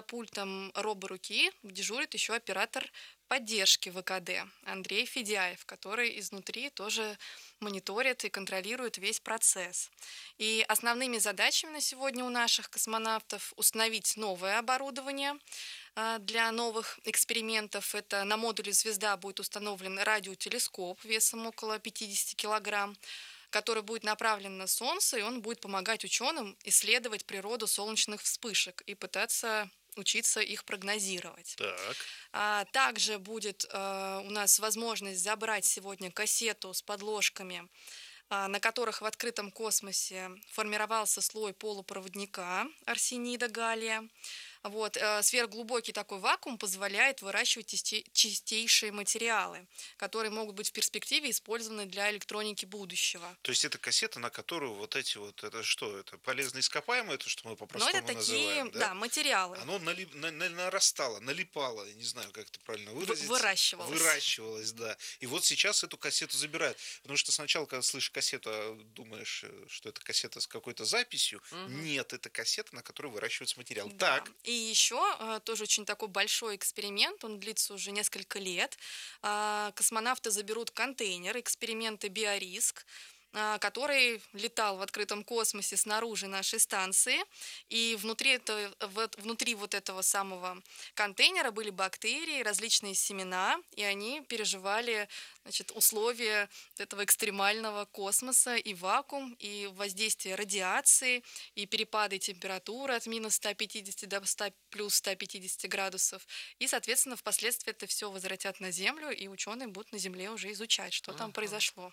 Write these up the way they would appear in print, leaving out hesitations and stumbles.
пультом роборуки дежурит еще оператор поддержки ВКД Андрей Федяев, который изнутри тоже мониторит и контролирует весь процесс. И основными задачами на сегодня у наших космонавтов установить новое оборудование для новых экспериментов. Это на модуле «Звезда» будет установлен радиотелескоп весом около 50 килограмм, который будет направлен на Солнце, и он будет помогать ученым исследовать природу солнечных вспышек и пытаться учиться их прогнозировать. Так. Также будет у нас возможность забрать сегодня кассету с подложками, на которых в открытом космосе формировался слой полупроводника арсенида галлия. Сверхглубокий такой вакуум позволяет выращивать чистейшие материалы, которые могут быть в перспективе использованы для электроники будущего. То есть это кассета, на которую вот эти вот, это что, это полезные ископаемые, это что мы по-простому Но это называем, такие, да? материалы. Оно нарастало, налипало, я не знаю, как это правильно выразиться. Выращивалось, да. И вот сейчас эту кассету забирают. Потому что сначала, когда слышишь кассету, думаешь, что это кассета с какой-то записью. Нет, это кассета, на которой выращивается материал. Да. Так. И еще тоже очень такой большой эксперимент, он длится уже несколько лет. Космонавты заберут контейнер эксперимента «Биориск», который летал в открытом космосе снаружи нашей станции, и внутри вот этого самого контейнера были бактерии, различные семена, и они переживали, условия этого экстремального космоса и вакуум, и воздействие радиации, и перепады температуры от минус 150 до плюс 150 градусов, и, соответственно, впоследствии это все возвратят на Землю, и ученые будут на Земле уже изучать, что там произошло.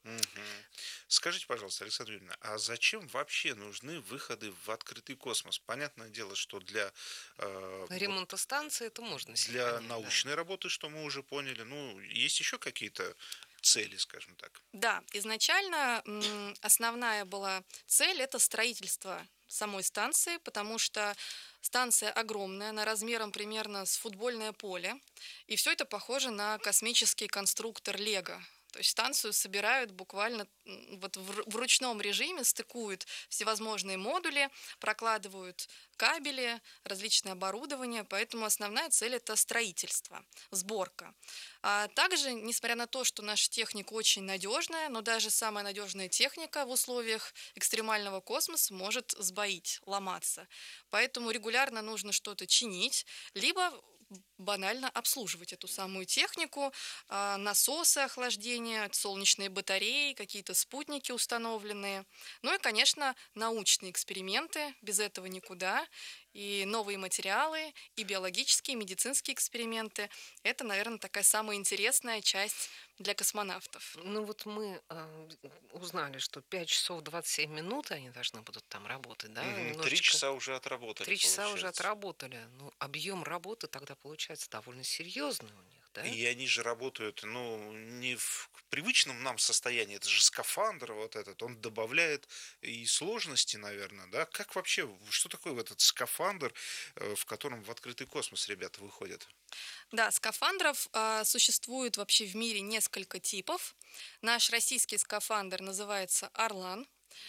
Скажите, пожалуйста, Александра Юрьевна, а зачем вообще нужны выходы в открытый космос? Понятное дело, что для ремонта станции это можно себе для понять, научной работы, что мы уже поняли. Ну, есть еще какие-то цели, скажем так? Да, изначально основная была цель – это строительство самой станции, потому что станция огромная, она размером примерно с футбольное поле, и все это похоже на космический конструктор Лего. То есть станцию собирают буквально вот в ручном режиме, стыкуют всевозможные модули, прокладывают кабели, различное оборудование, поэтому основная цель – это строительство, сборка. А также, несмотря на то, что наша техника очень надежная, но даже самая надежная техника в условиях экстремального космоса может сбоить, ломаться. Поэтому регулярно нужно что-то чинить, либо банально обслуживать эту самую технику, насосы охлаждения, солнечные батареи, какие-то спутники установленные. Ну и, конечно, научные эксперименты, без этого никуда. И новые материалы, и биологические, и медицинские эксперименты. Это, наверное, такая самая интересная часть для космонавтов. Ну вот мы узнали, что 5 часов 27 минут они должны будут там работать, да? 3 часа уже отработали. 3 часа уже отработали. Ну, объем работы тогда получается довольно серьезный у них, да? И они же работают, не в привычном нам состоянии. Это же скафандр вот этот. Он добавляет и сложности, наверное, да? Как вообще, что такое этот скафандр, в котором в открытый космос ребята выходят? Да, скафандров существует вообще в мире несколько типов. Наш российский скафандр называется «Орлан».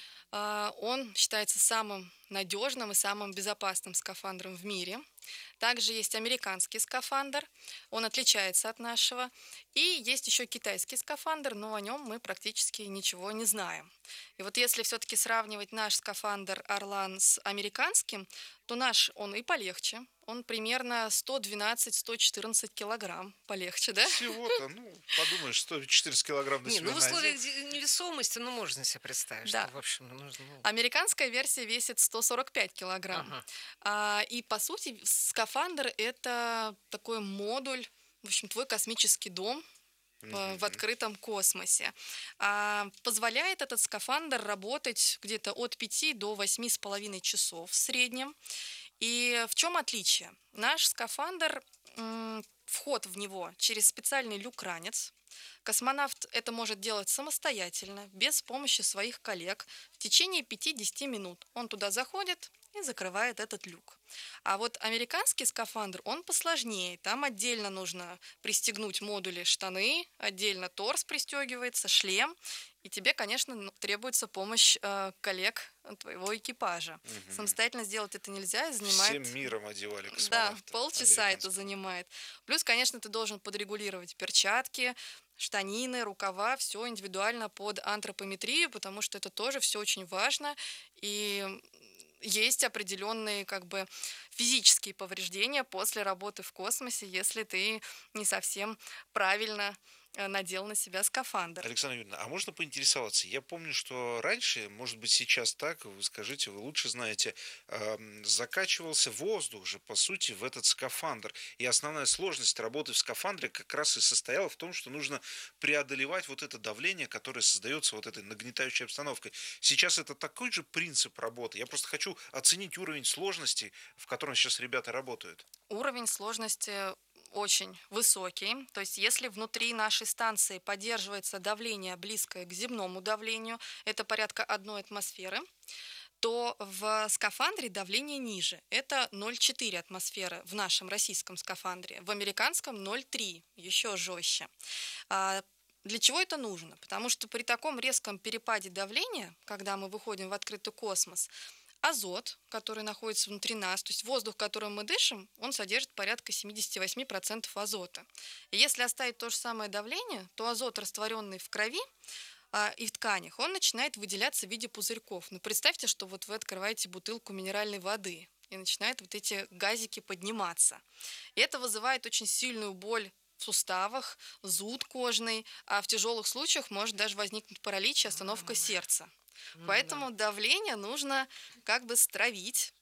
Он считается самым надежным и самым безопасным скафандром в мире. Также есть американский скафандр, он отличается от нашего. И есть еще китайский скафандр, но о нем мы практически ничего не знаем. И вот если все-таки сравнивать наш скафандр «Орлан» с американским, то наш он и полегче. Он примерно 112-114 килограмм. Полегче, да? Всего-то, подумаешь, 114 килограмм на себя в условиях невесомости, можно себе представить, да. что, в общем, нужно... Американская версия весит 145 килограмм. И, по сути, скафандр – это такой модуль, в общем, твой космический дом в открытом космосе. Позволяет этот скафандр работать где-то от 5 до 8,5 часов в среднем. И в чем отличие? Наш скафандр, вход в него через специальный люк-ранец. Космонавт это может делать самостоятельно, без помощи своих коллег, в течение 5-10 минут. Он туда заходит, и закрывает этот люк. А вот американский скафандр, он посложнее. Там отдельно нужно пристегнуть модули штаны, отдельно торс пристегивается, шлем. И тебе, конечно, требуется помощь коллег твоего экипажа. Угу. Самостоятельно сделать это нельзя, и занимает... Всем миром одевали космонавты. Да, полчаса это занимает. Плюс, конечно, ты должен подрегулировать перчатки, штанины, рукава, все индивидуально под антропометрию, потому что это тоже все очень важно. И есть определенные физические повреждения после работы в космосе, если ты не совсем правильно надел на себя скафандр. Александра Юрьевна, а можно поинтересоваться? Я помню, что раньше, может быть сейчас так, вы скажите, вы лучше знаете, закачивался воздух же, по сути, в этот скафандр. И основная сложность работы в скафандре как раз и состояла в том, что нужно преодолевать вот это давление, которое создается вот этой нагнетающей обстановкой. Сейчас это такой же принцип работы. Я просто хочу оценить уровень сложности, в котором сейчас ребята работают. Уровень сложности очень высокий. То есть если внутри нашей станции поддерживается давление, близкое к земному давлению, это порядка 1 атмосферы, то в скафандре давление ниже. Это 0,4 атмосферы в нашем российском скафандре. В американском 0,3, еще жестче. Для чего это нужно? Потому что при таком резком перепаде давления, когда мы выходим в открытый космос, азот, который находится внутри нас, то есть воздух, которым мы дышим, он содержит порядка 78% азота. И если оставить то же самое давление, то азот, растворенный в крови и в тканях, он начинает выделяться в виде пузырьков. Ну, представьте, что вот вы открываете бутылку минеральной воды, и начинают вот эти газики подниматься. И это вызывает очень сильную боль в суставах, зуд кожный, а в тяжелых случаях может даже возникнуть паралич и остановка сердца. Поэтому давление нужно стравить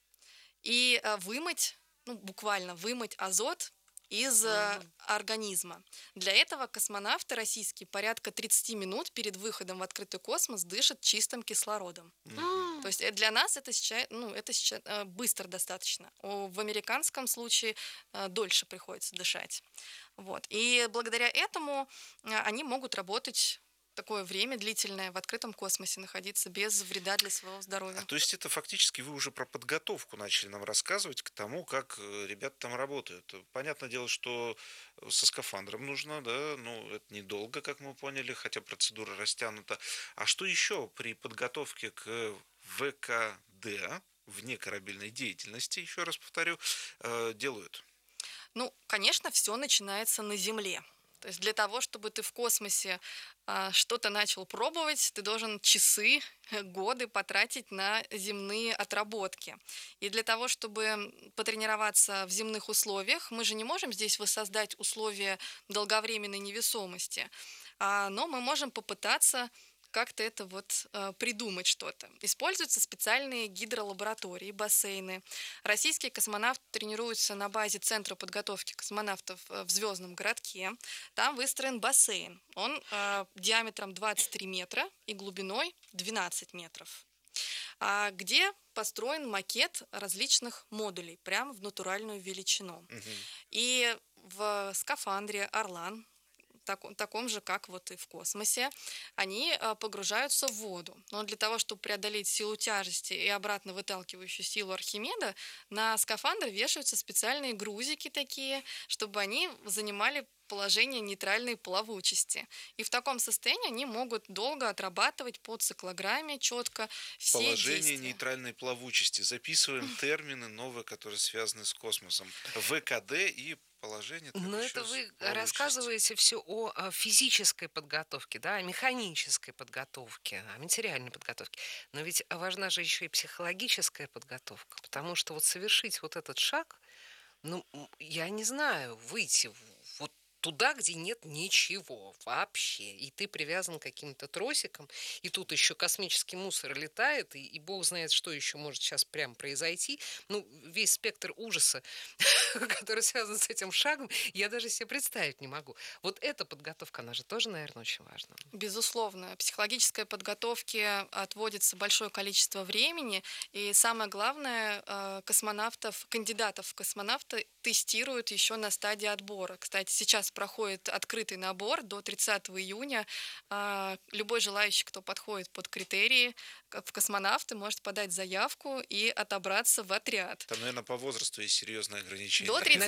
и вымыть, буквально вымыть азот из организма. Для этого космонавты российские порядка 30 минут перед выходом в открытый космос дышат чистым кислородом. То есть для нас это сейчас быстро достаточно. В американском случае дольше приходится дышать. Вот. И благодаря этому они могут работать такое время длительное в открытом космосе, находиться без вреда для своего здоровья. То есть это фактически вы уже про подготовку начали нам рассказывать к тому, как ребята там работают. Понятное дело, что со скафандром нужно, да, это недолго, как мы поняли, хотя процедура растянута. А что еще при подготовке к ВКД, внекорабельной деятельности, еще раз повторю, делают? Конечно, все начинается на Земле. То есть для того, чтобы ты в космосе что-то начал пробовать, ты должен часы, годы потратить на земные отработки. И для того, чтобы потренироваться в земных условиях, мы же не можем здесь воссоздать условия долговременной невесомости, но мы можем попытаться как-то это придумать что-то. Используются специальные гидролаборатории, бассейны. Российские космонавты тренируются на базе Центра подготовки космонавтов в Звездном городке. Там выстроен бассейн. Он диаметром 23 метра и глубиной 12 метров. Где построен макет различных модулей, прямо в натуральную величину. Угу. И в скафандре «Орлан», таком же, как и в космосе, они погружаются в воду. Но для того, чтобы преодолеть силу тяжести и обратно выталкивающую силу Архимеда, на скафандр вешаются специальные грузики такие, чтобы они занимали положение нейтральной плавучести. И в таком состоянии они могут долго отрабатывать по циклограмме четко все положение действия. Нейтральной плавучести. Записываем термины новые, которые связаны с космосом. ВКД и положение. Но это вы рассказываете все о физической подготовке, да, о механической подготовке, о материальной подготовке. Но ведь важна же еще и психологическая подготовка, потому что совершить этот шаг, я не знаю, выйти туда, где нет ничего вообще, и ты привязан к каким-то тросикам, и тут еще космический мусор летает, и бог знает, что еще может сейчас прям произойти. Весь спектр ужаса, который связан с этим шагом, я даже себе представить не могу. Эта подготовка, она же тоже, наверное, очень важна. Безусловно. Психологической подготовке отводится большое количество времени, и самое главное, кандидатов в космонавты тестируют еще на стадии отбора. Кстати, сейчас нас проходит открытый набор до 30 июня. Любой желающий, кто подходит под критерии в космонавты, может подать заявку и отобраться в отряд. Там, наверное, по возрасту есть серьезное ограничение.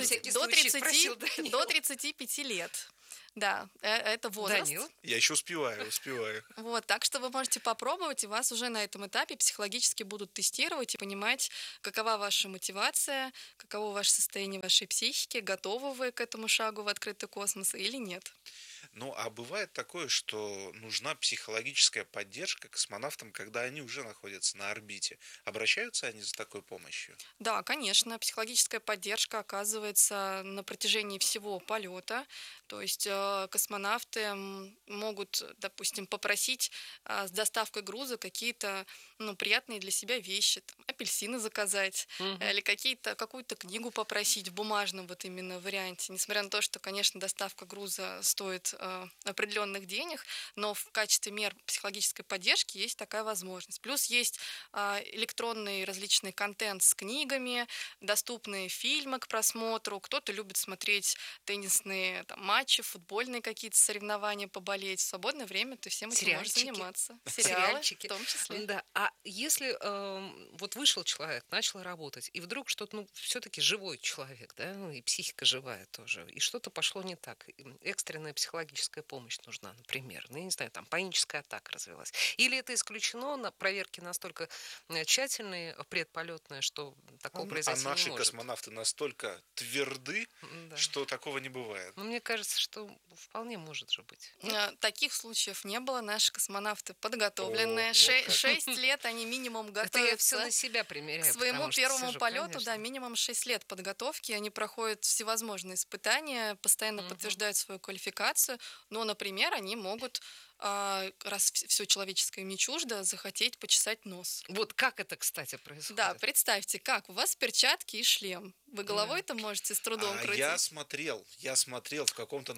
До 35 лет. Да, это возраст. Данил? Я еще успеваю. Вот, так что вы можете попробовать, и вас уже на этом этапе психологически будут тестировать и понимать, какова ваша мотивация, каково ваше состояние вашей психики, готовы вы к этому шагу в открытый космос или нет. Ну, а бывает такое, что нужна психологическая поддержка космонавтам, когда они уже находятся на орбите. Обращаются они за такой помощью? Да, конечно, психологическая поддержка оказывается на протяжении всего полета. То есть космонавты могут, допустим, попросить с доставкой груза какие-то приятные для себя вещи, там, апельсины заказать, или какую-то книгу попросить в бумажном вот именно варианте. Несмотря на то, что, конечно, доставка груза стоит определенных денег, но в качестве мер психологической поддержки есть такая возможность. Плюс есть электронный различный контент с книгами, доступные фильмы к просмотру. Кто-то любит смотреть теннисные матчи, футбольные какие-то соревнования, поболеть. В свободное время ты всем этим можешь заниматься. Сериальчики в том числе. Да. А если вот вышел человек, начал работать, и вдруг что-то, все-таки живой человек, да, и психика живая тоже, и что-то пошло не так, экстренная психологическая помощь нужна, например, я не знаю, там паническая атака развилась, или это исключено, на проверки настолько тщательные, предполетные, что такого произойти не может. А наши космонавты настолько тверды, что такого не бывает. Мне кажется, что вполне может же быть. Таких случаев не было. Наши космонавты подготовленные. 6 лет они минимум готовятся. Это я все на себя примеряю. К своему первому полету, да, минимум 6 лет подготовки. Они проходят всевозможные испытания, постоянно подтверждают свою квалификацию. Но, например, они могут, раз все человеческое им не чуждо, захотеть почесать нос. Вот как это, кстати, происходит? Да, представьте, как у вас перчатки и шлем. Вы головой-то можете с трудом крутить. Я смотрел в каком-то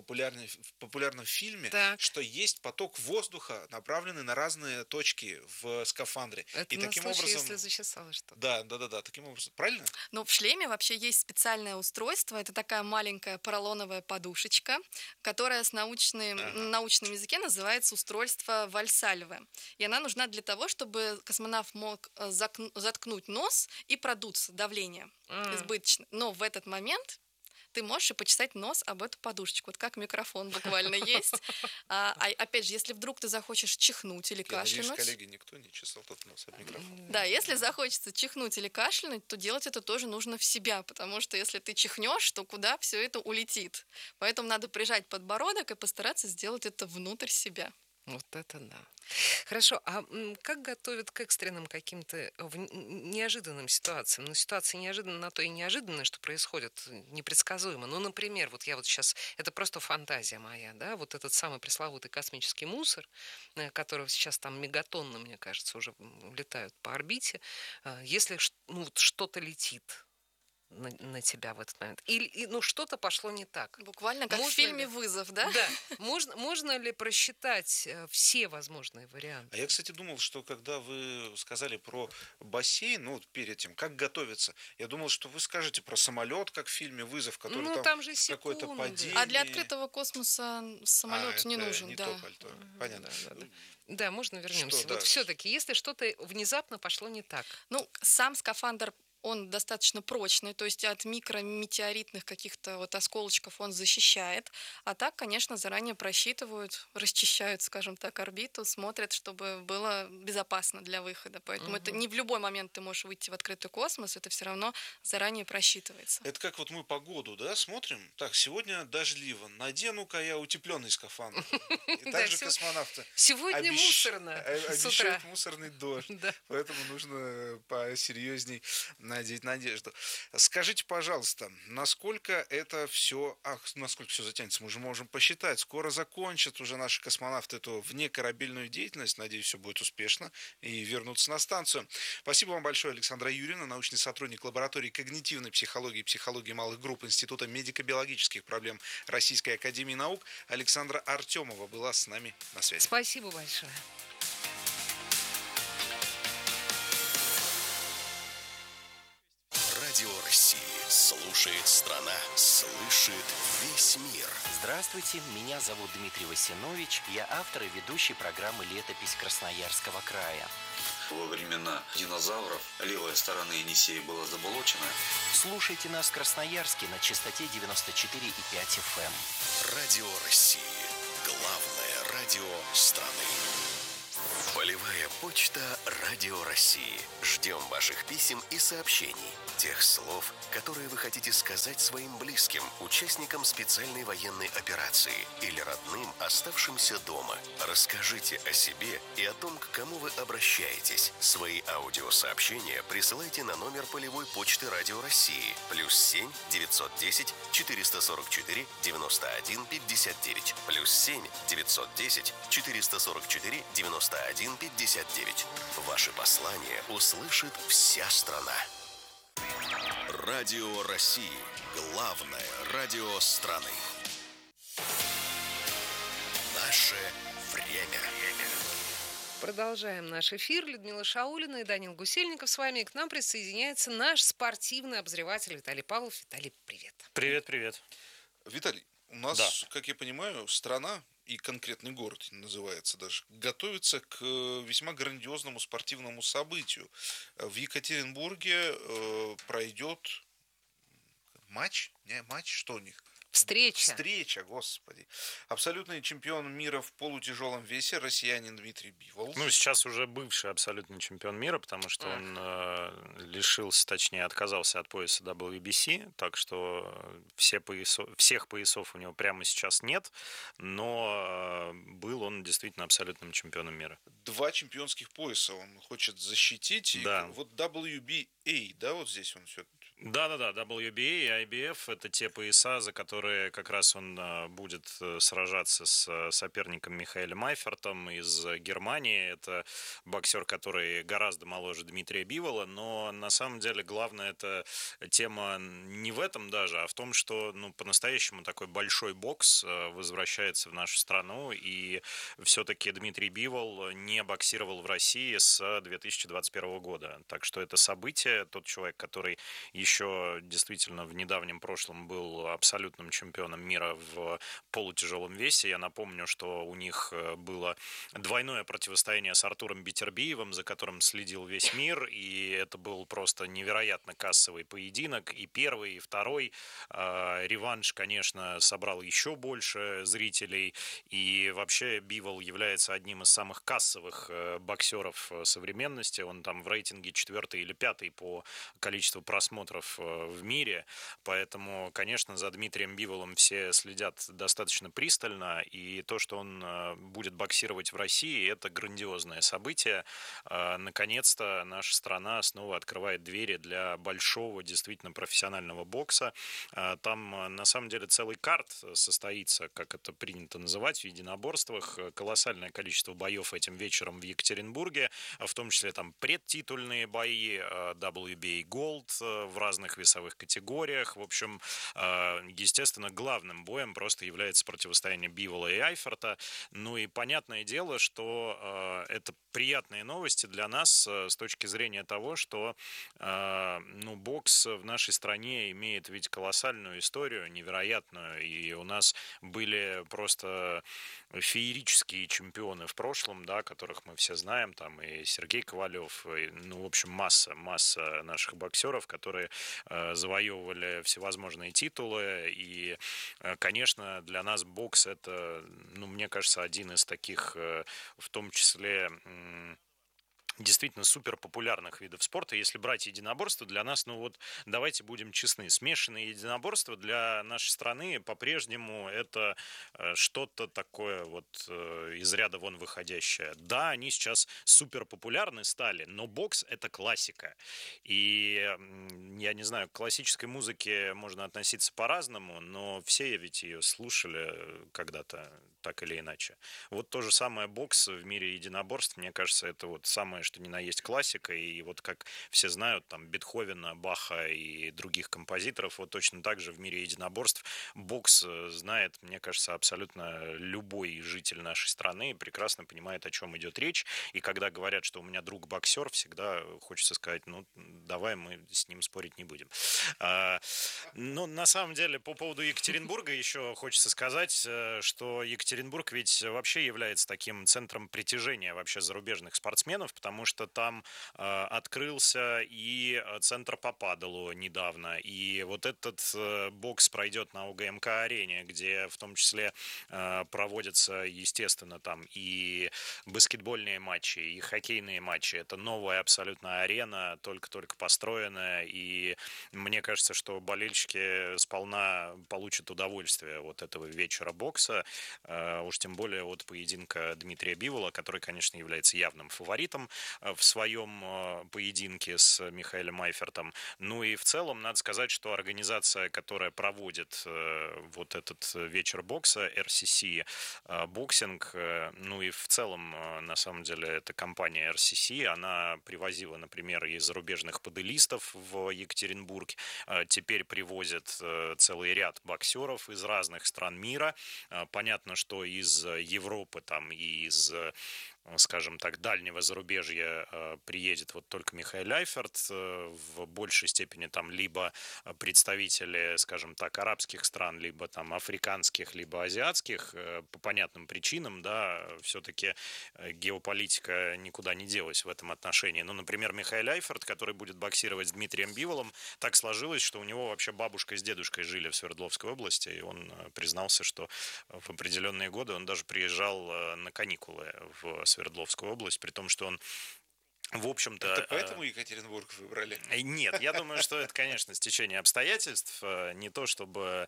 популярном фильме, что есть поток воздуха, направленный на разные точки в скафандре. Это и на таким случай, образом, если зачесало что-то. Да, таким образом. Правильно? Но в шлеме вообще есть специальное устройство. Это такая маленькая поролоновая подушечка, которая на научном языке называется устройство Вальсальвы. И она нужна для того, чтобы космонавт мог заткнуть нос и продуться, давление избыточно. Но в этот момент ты можешь и почесать нос об эту подушечку. Вот как микрофон буквально есть. Опять же, если вдруг ты захочешь чихнуть или кашлянуть... Надеюсь, коллеги, никто не чесал тот нос об микрофон. Да, если захочется чихнуть или кашлянуть, то делать это тоже нужно в себя, потому что если ты чихнешь, то куда все это улетит. Поэтому надо прижать подбородок и постараться сделать это внутрь себя. Вот это да. Хорошо, а как готовят к экстренным каким-то неожиданным ситуациям? Ситуации неожиданные на то и неожиданные, что происходит непредсказуемо. Например, вот я вот сейчас, это просто фантазия моя, да, вот этот самый пресловутый космический мусор, которого сейчас там мегатонны, мне кажется, уже летают по орбите, если что-то летит на тебя в этот момент. Или что-то пошло не так. Буквально как в фильме «Вызов», да? Да. Можно ли просчитать все возможные варианты? А я, кстати, думал, что когда вы сказали про бассейн, перед тем, как готовиться, я думал, что вы скажете про самолет, как в фильме «Вызов», который там же какое-то падение. А для открытого космоса самолет не нужен, не да. то пальто. Понятно. Да, можно вернемся. Вот все-таки, если что-то внезапно пошло не так. Сам скафандр, он достаточно прочный, то есть от микрометеоритных каких-то осколочков он защищает. А так, конечно, заранее просчитывают, расчищают, скажем так, орбиту, смотрят, чтобы было безопасно для выхода. Поэтому это не в любой момент ты можешь выйти в открытый космос, это все равно заранее просчитывается. Это как мы погоду, да, смотрим? Так, сегодня дождливо, надену-ка я утепленный скафандр. И также космонавты сегодня мусорно с утра. Обещают мусорный дождь. Поэтому нужно посерьезней надеть надежду. Скажите, пожалуйста, насколько все затянется? Мы же можем посчитать. Скоро закончат уже наши космонавты эту внекорабельную деятельность. Надеюсь, все будет успешно и вернутся на станцию. Спасибо вам большое, Александра Юрьевна, научный сотрудник лаборатории когнитивной психологии и психологии малых групп Института медико-биологических проблем Российской академии наук. Александра Артемова была с нами на связи. Спасибо большое. Радио России. Слушает страна, слышит весь мир. Здравствуйте, меня зовут Дмитрий Васинович. Я автор и ведущий программы «Летопись Красноярского края». Во времена динозавров левая сторона Енисея была заболочена. Слушайте нас в Красноярске на частоте 94,5 FM. Радио России. Главное радио страны. Полевая почта Радио России. Ждем ваших писем и сообщений. Тех слов, которые вы хотите сказать своим близким, участникам специальной военной операции или родным, оставшимся дома. Расскажите о себе и о том, к кому вы обращаетесь. Свои аудиосообщения присылайте на номер полевой почты Радио России +7 910 444 91 59 +7 910 444 91 59. Ваши послания услышит вся страна. Радио России. Главное радио страны. Наше время. Продолжаем наш эфир. Людмила Шаулина и Данил Гусельников с вами. И к нам присоединяется наш спортивный обозреватель Виталий Павлов. Виталий, привет. Привет. Виталий, у нас, как я понимаю, страна и конкретный город называется даже, готовится к весьма грандиозному спортивному событию. В Екатеринбурге пройдет матч? Не, матч, что у них? Встреча, господи. Абсолютный чемпион мира в полутяжелом весе, россиянин Дмитрий Бивол. Сейчас уже бывший абсолютный чемпион мира, потому что он лишился, точнее, отказался от пояса WBC, так что всех поясов у него прямо сейчас нет, но был он действительно абсолютным чемпионом мира. 2 чемпионских пояса он хочет защитить. Да. И вот WBA, да, вот здесь он все. Да, WBA и IBF – это те пояса, за которые как раз он будет сражаться с соперником Михаэлем Айфертом из Германии. Это боксер, который гораздо моложе Дмитрия Бивола, но на самом деле главная эта тема не в этом даже, а в том, что по-настоящему такой большой бокс возвращается в нашу страну, и все-таки Дмитрий Бивол не боксировал в России с 2021 года. Так что это событие, тот человек, который еще действительно в недавнем прошлом был абсолютным чемпионом мира в полутяжелом весе. Я напомню, что у них было двойное противостояние с Артуром Бетербиевым, за которым следил весь мир, и это был просто невероятно кассовый поединок, и первый, и второй. Реванш, конечно, собрал еще больше зрителей, и вообще Бивол является одним из самых кассовых боксеров современности. Он там в рейтинге 4-й или 5-й по количеству просмотров в мире, поэтому, конечно, за Дмитрием Биволом все следят достаточно пристально, и то, что он будет боксировать в России, это грандиозное событие. Наконец-то наша страна снова открывает двери для большого, действительно профессионального бокса. Там, на самом деле, целый карт состоится, как это принято называть, в единоборствах. Колоссальное количество боев этим вечером в Екатеринбурге, в том числе там предтитульные бои, WBA Gold в разных весовых категориях. В общем, естественно, главным боем просто является противостояние Бивола и Айферта. Ну и понятное дело, что это приятные новости для нас с точки зрения того, что бокс в нашей стране имеет ведь колоссальную историю, невероятную, и у нас были просто феерические чемпионы в прошлом, да, которых мы все знаем, там и Сергей Ковалев, и, в общем, масса наших боксеров, которые завоевывали всевозможные титулы, и, конечно, для нас бокс это, мне кажется, один из таких, в том числе, действительно супер популярных видов спорта. Если брать единоборство, для нас, давайте будем честны, смешанные единоборства для нашей страны по-прежнему это что-то такое из ряда вон выходящее. Да, они сейчас супер популярны стали, но бокс это классика. И я не знаю, к классической музыке можно относиться по-разному, но все ведь ее слушали когда-то так или иначе. Вот то же самое бокс в мире единоборств, мне кажется, это самое что ни на есть классика, и вот как все знают, там, Бетховена, Баха и других композиторов, вот точно так же в мире единоборств бокс знает, мне кажется, абсолютно любой житель нашей страны, прекрасно понимает, о чем идет речь, и когда говорят, что у меня друг боксер, всегда хочется сказать, ну, давай мы с ним спорить не будем. Ну, на самом деле, по поводу Екатеринбурга еще хочется сказать, что Екатеринбург ведь вообще является таким центром притяжения вообще зарубежных спортсменов, потому что там открылся и центр по паделу недавно, и вот этот бокс пройдет на УГМК-арене, где в том числе проводятся, естественно, там и баскетбольные матчи, и хоккейные матчи. Это новая абсолютно арена, только-только построенная, и мне кажется, что болельщики сполна получат удовольствие от этого вечера бокса, уж тем более от поединка Дмитрия Бивола, который, конечно, является явным фаворитом в своем поединке с Михаилом Айфертом. Ну и в целом, надо сказать, что организация, которая проводит вот этот вечер бокса, RCC Боксинг, ну и в целом, на самом деле, эта компания RCC, она привозила, например, и зарубежных паделистов в Екатеринбург, теперь привозят целый ряд боксеров из разных стран мира. Понятно, что из Европы там и из, скажем так, дальнего зарубежья приедет вот только Михаил Айферт, в большей степени там либо представители, скажем так, арабских стран, либо там африканских, либо азиатских, по понятным причинам, да, все-таки геополитика никуда не делась в этом отношении. Ну, например, Михаил Айферт, который будет боксировать с Дмитрием Биволом, так сложилось, что у него вообще бабушка с дедушкой жили в Свердловской области, и он признался, что в определенные годы он даже приезжал на каникулы в Свердловскую область, при том, что он в общем-то... Это поэтому Екатеринбург выбрали? Нет, я думаю, что это, конечно, стечение обстоятельств. Не то, чтобы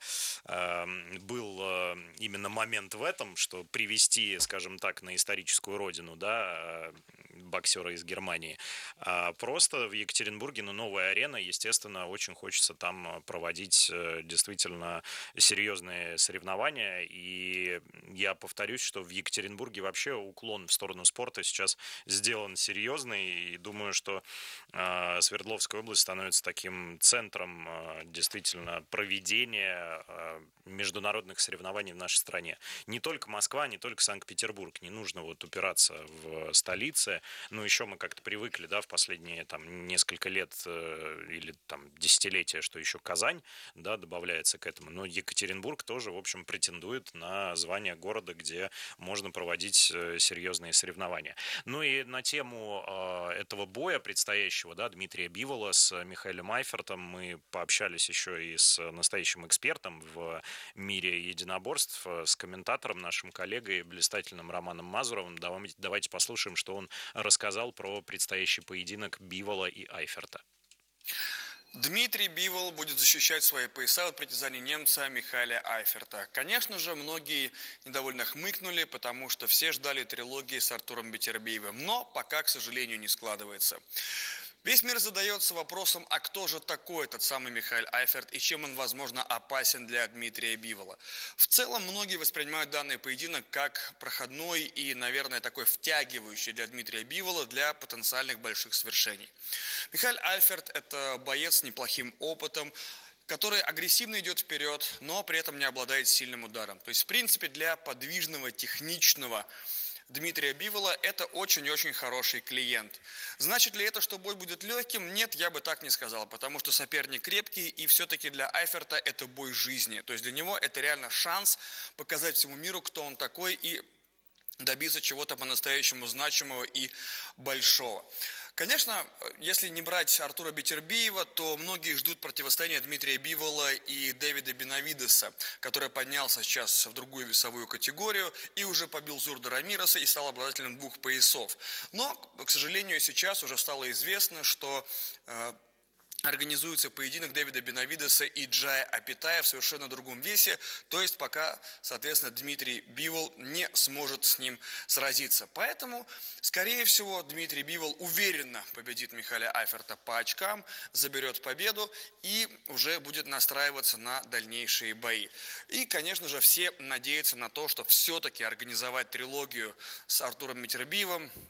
был именно момент в этом, что привести, скажем так, на историческую родину, да, боксера из Германии. А просто в Екатеринбурге, ну, новая арена, естественно, очень хочется там проводить действительно серьезные соревнования. И я повторюсь, что в Екатеринбурге вообще уклон в сторону спорта сейчас сделан серьезный. И думаю, что Свердловская область становится таким центром действительно проведения международных соревнований в нашей стране. Не только Москва, не только Санкт-Петербург. Не нужно вот упираться в столице. Ну, еще мы как-то привыкли, да, в последние там несколько лет или там десятилетия, что еще Казань, да, добавляется к этому. Но Екатеринбург тоже, в общем, претендует на звание города, где можно проводить серьезные соревнования. Ну и на тему этого боя предстоящего, да, Дмитрия Бивола с Михаилом Айфертом мы пообщались еще и с настоящим экспертом в мире единоборств, с комментатором, нашим коллегой, блистательным Романом Мазуровым. Давайте послушаем, что он рассказал про предстоящий поединок Бивола и Айферта. Дмитрий Бивол будет защищать свои пояса от притязаний немца Михаиля Айферта. Конечно же, многие недовольно хмыкнули, потому что все ждали трилогии с Артуром Бетербиевым. Но пока, к сожалению, не складывается. Весь мир задается вопросом, а кто же такой этот самый Михаил Айферт и чем он, возможно, опасен для Дмитрия Бивола. В целом, многие воспринимают данный поединок как проходной и, наверное, такой втягивающий для Дмитрия Бивола для потенциальных больших свершений. Михаил Айферт – это боец с неплохим опытом, который агрессивно идет вперед, но при этом не обладает сильным ударом. То есть, в принципе, для подвижного, техничного Дмитрия Бивола это очень-очень хороший клиент. Значит ли это, что бой будет легким? Нет, я бы так не сказал, потому что соперник крепкий, и все-таки для Айферта это бой жизни. То есть для него это реально шанс показать всему миру, кто он такой, и добиться чего-то по-настоящему значимого и большого. Конечно, если не брать Артура Бетербиева, то многие ждут противостояния Дмитрия Бивола и Дэвида Бенавидеса, который поднялся сейчас в другую весовую категорию и уже побил Зурда Рамиреса и стал обладателем 2 поясов. Но, к сожалению, сейчас уже стало известно, что организуется поединок Дэвида Бенавидеса и Джая Апитая в совершенно другом весе, то есть пока, соответственно, Дмитрий Бивол не сможет с ним сразиться. Поэтому, скорее всего, Дмитрий Бивол уверенно победит Михаиля Айферта по очкам, заберет победу и уже будет настраиваться на дальнейшие бои. И, конечно же, все надеются на то, что все-таки организовать трилогию с Артуром Бетербиевым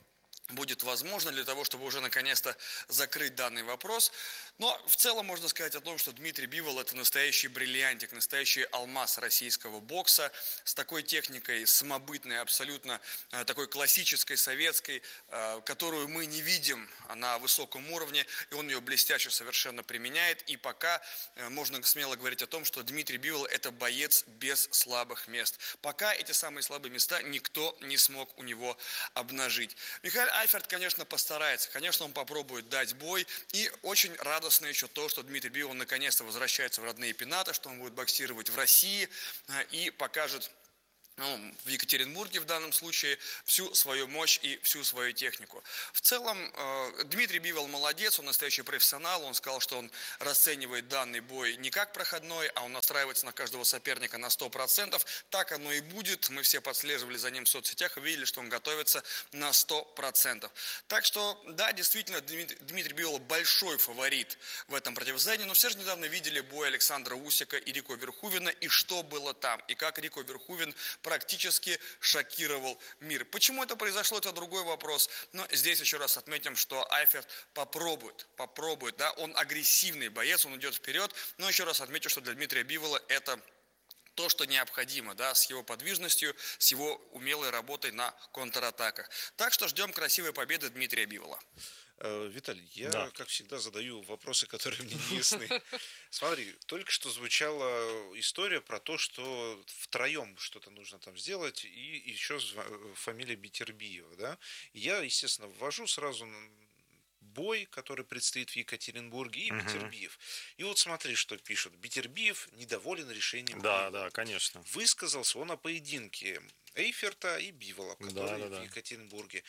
будет возможно для того, чтобы уже наконец-то закрыть данный вопрос. Но в целом можно сказать о том, что Дмитрий Бивол – это настоящий бриллиантик, настоящий алмаз российского бокса с такой техникой самобытной, абсолютно такой классической, советской, которую мы не видим на высоком уровне, и он ее блестяще совершенно применяет. И пока можно смело говорить о том, что Дмитрий Бивол – это боец без слабых мест. Пока эти самые слабые места никто не смог у него обнажить. Михаил Айферт, конечно, постарается, конечно, он попробует дать бой, и очень радостно еще то, что Дмитрий Бивол наконец-то возвращается в родные пенаты, что он будет боксировать в России и покажет в Екатеринбурге в данном случае всю свою мощь и всю свою технику. В целом, Дмитрий Бивол молодец, он настоящий профессионал, он сказал, что он расценивает данный бой не как проходной, а он настраивается на каждого соперника на 100%. Так оно и будет, мы все подслеживали за ним в соцсетях и видели, что он готовится на 100%. Так что, да, действительно, Дмитрий Бивол большой фаворит в этом противостоянии, но все же недавно видели бой Александра Усика и Рико Верхувена, и что было там, и как Рико Верхувен практически шокировал мир. Почему это произошло, это другой вопрос. Но здесь еще раз отметим, что Айферт попробует, да, он агрессивный боец, он идет вперед, но еще раз отмечу, что для Дмитрия Бивола это то, что необходимо, да, с его подвижностью, с его умелой работой на контратаках. Так что ждем красивой победы Дмитрия Бивола. Виталий, я, как всегда, задаю вопросы, которые мне не ясны. Смотри, только что звучала история про то, что втроем что-то нужно там сделать, и еще фамилия Бетербиева, да? Я, естественно, ввожу сразу бой, который предстоит в Екатеринбурге, и Бетербиев. И вот смотри, что пишут. Бетербиев недоволен решением Бивола. Да, конечно. Высказался он о поединке Эйферта и Бивола, которые в Екатеринбурге.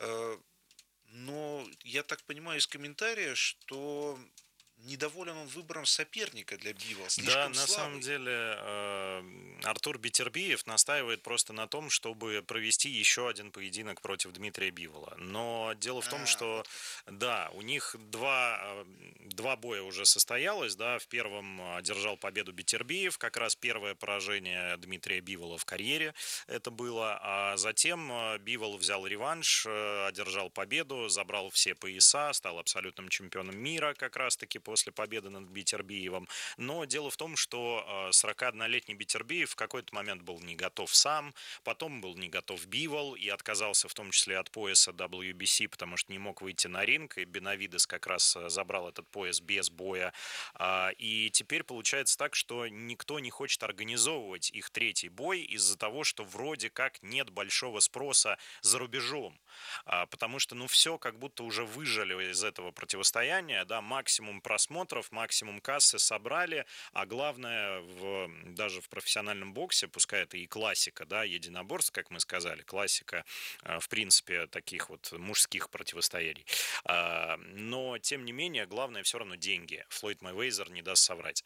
Но я так понимаю из комментария, что недоволен он выбором соперника для Бивола. Да, на самом деле Артур Бетербиев настаивает просто на том, чтобы провести еще один поединок против Дмитрия Бивола. Но дело в том, что да, у них два боя уже состоялось. Да, в первом одержал победу Бетербиев, как раз первое поражение Дмитрия Бивола в карьере это было. А затем Бивол взял реванш, одержал победу, забрал все пояса, стал абсолютным чемпионом мира как раз-таки после победы над Бетербиевым. Но дело в том, что 41-летний Бетербиев в какой-то момент был не готов сам, потом был не готов Бивол и отказался в том числе от пояса WBC, потому что не мог выйти на ринг, и Бенавидес как раз забрал этот пояс без боя. И теперь получается так, что никто не хочет организовывать их третий бой из-за того, что вроде как нет большого спроса за рубежом. Потому что, все как будто уже выжили из этого противостояния, да, максимум просмотров, максимум кассы собрали, а главное, даже в профессиональном боксе, пускай это и классика, да, единоборств, как мы сказали, классика, в принципе, таких вот мужских противостояний. Но, тем не менее, главное все равно деньги. Флойд Мэйвезер не даст соврать.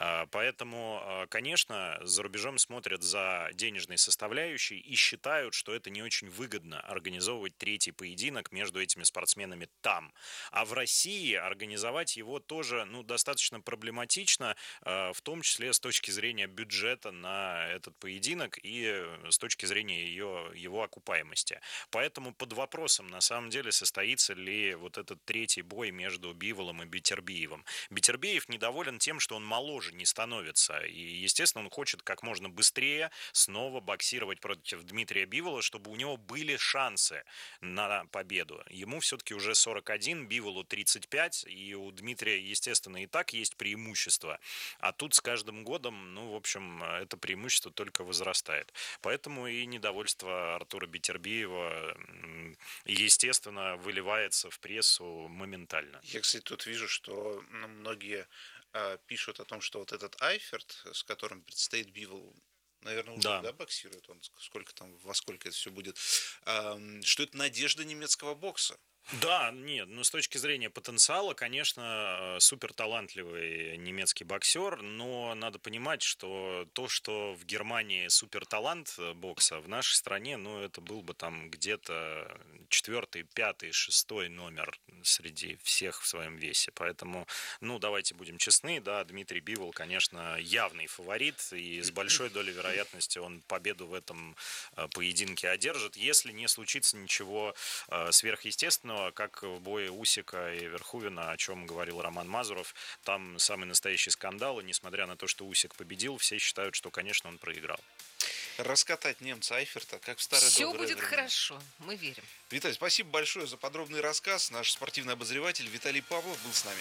Поэтому, конечно, за рубежом смотрят за денежной составляющей и считают, что это не очень выгодно организовывать третий поединок между этими спортсменами там. А в России организовать его тоже достаточно проблематично, в том числе с точки зрения бюджета на этот поединок и с точки зрения его окупаемости. Поэтому под вопросом на самом деле состоится ли вот этот третий бой между Биволом и Бетербиевым. Бетербиев недоволен тем, что он моложе не становится. И, естественно, он хочет как можно быстрее снова боксировать против Дмитрия Бивола, чтобы у него были шансы на победу. Ему все-таки уже 41, Биволу 35, и у Дмитрия, естественно, и так есть преимущество. А тут с каждым годом, в общем, это преимущество только возрастает. Поэтому и недовольство Артура Бетербиева, естественно, выливается в прессу моментально. Я, кстати, тут вижу, что многие пишут о том, что вот этот Айферт, с которым предстоит Бивол, наверное, уже боксирует он, во сколько это все будет, что это надежда немецкого бокса. Да, нет, с точки зрения потенциала, конечно, супер талантливый немецкий боксер, но надо понимать, что то, что в Германии супер талант бокса, в нашей стране, это был бы там где-то 4-й, 5-й, 6-й номер среди всех в своем весе. Поэтому, давайте будем честны, да, Дмитрий Бивол, конечно, явный фаворит, и с большой долей вероятности он победу в этом поединке одержит, если не случится ничего сверхъестественного, как в бое Усика и Верхувена, о чем говорил Роман Мазуров. Там самый настоящий скандал, и несмотря на то, что Усик победил, все считают, что, конечно, он проиграл. Раскатать немца Айферта, как в старое Все доброе будет время. хорошо, мы верим. Виталий, спасибо большое за подробный рассказ. Наш спортивный обозреватель Виталий Павлов был с нами.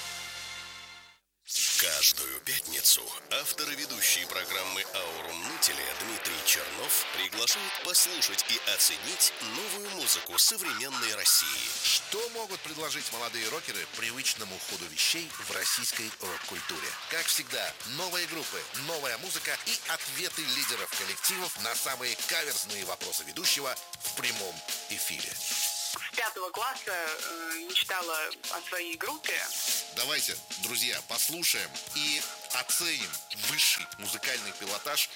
Каждую пятницу автор и ведущий программы «Аурум Нутеле» Дмитрий Чернов приглашает послушать и оценить новую музыку современной России. Что могут предложить молодые рокеры привычному ходу вещей в российской рок-культуре? Как всегда, новые группы, новая музыка и ответы лидеров коллективов на самые каверзные вопросы ведущего в прямом эфире. С 5 класса мечтала о своей группе. Давайте, друзья, послушаем и оценим высший музыкальный пилотаж.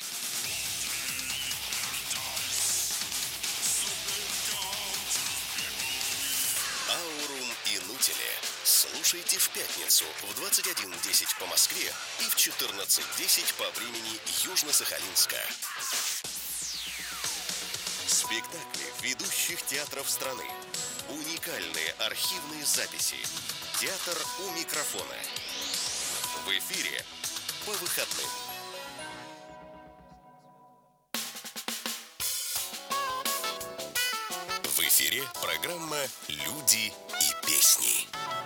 «Аурум и Нутеле». Слушайте в пятницу в 21:10 по Москве и в 14:10 по времени Южно-Сахалинска. Спектакли ведущих театров страны. Уникальные архивные записи. Театр у микрофона. В эфире по выходным. В эфире программа «Люди и песни».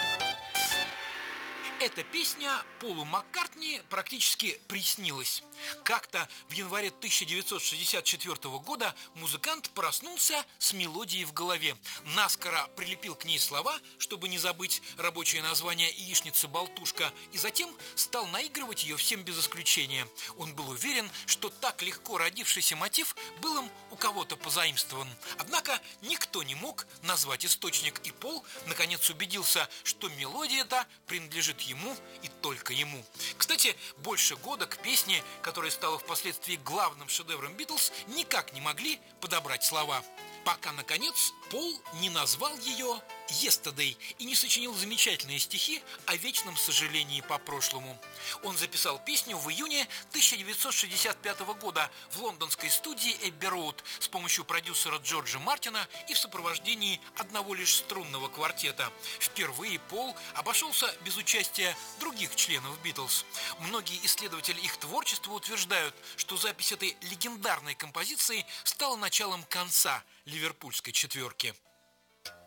Эта песня Полу Маккартни практически приснилась. Как-то в январе 1964 года музыкант проснулся с мелодией в голове. Наскоро прилепил к ней слова, чтобы не забыть рабочее название «Яичница-болтушка», и затем стал наигрывать ее всем без исключения. Он был уверен, что так легко родившийся мотив был им у кого-то позаимствован. Однако никто не мог назвать источник, и Пол наконец убедился, что мелодия-то принадлежит ему и только ему. Кстати, больше года к песне, которая стала впоследствии главным шедевром Битлз, никак не могли подобрать слова. Пока, наконец, Пол не назвал ее «Yesterday» и не сочинил замечательные стихи о вечном сожалении по прошлому. Он записал песню в июне 1965 года в лондонской студии Эбби Роуд с помощью продюсера Джорджа Мартина и в сопровождении одного лишь струнного квартета. Впервые Пол обошелся без участия других членов Битлз. Многие исследователи их творчества утверждают, что запись этой легендарной композиции стала началом конца ливерпульской четверки.